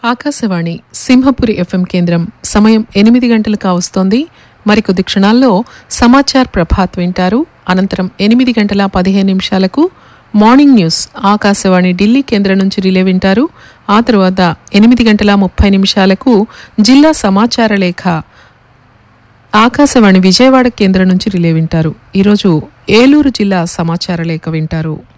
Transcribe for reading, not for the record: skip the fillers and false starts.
Akashvani Simhapuri FM కేంద్రం. సమయం 8 గంటలు కావస్తోంది. మరికొద్ది క్షణాల్లో సమాచార్ ప్రభాత్ వింటారు. అనంతరం 8:15 మార్నింగ్ న్యూస్ ఆకాశవాణి ఢిల్లీ కేంద్రం నుంచి రిలే వింటారు. ఆ తర్వాత 8:30 జిల్లా సమాచార లేఖ ఆకాశవాణి విజయవాడ కేంద్రం నుంచి రిలే వింటారు. ఈరోజు ఏలూరు జిల్లా సమాచార లేఖ వింటారు.